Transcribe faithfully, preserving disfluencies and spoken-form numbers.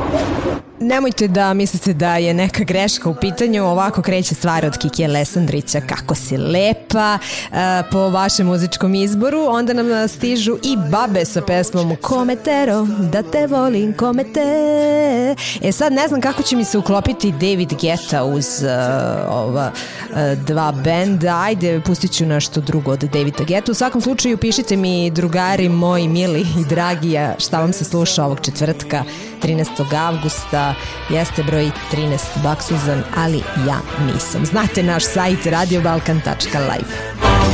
Nemojte da mislite da je neka greška u pitanju, ovako kreće stvar od Kiki Alessandrića, kako si lepa, e, po vašem muzičkom izboru, onda nam stižu i babe sa pesmom Kometero, da te volim komete. E sad ne znam kako će mi se uklopiti David Guetta uz uh, ova uh, dva benda, ajde pustit ću nešto drugo od Davida Guetta. U svakom slučaju pišite mi, drugari moji mili i dragi, šta vam se sluša ovog četvrtka trinaestog avgusta. Jeste broj trinaest Baksuzan, ali ja nisam. Znate naš sajt radio balkan tačka live.